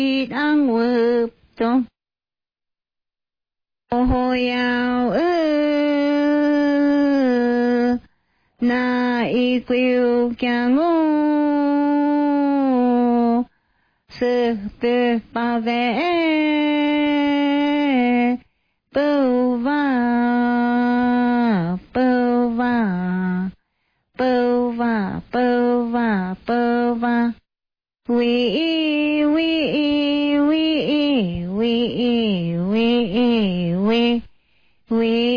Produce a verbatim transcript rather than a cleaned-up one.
đang ngược trong hồi ảo ơ na y quêu kia ngô sư tư ba vẽ bưu va bưu va bưu va bưu va bưu va we we we we we we we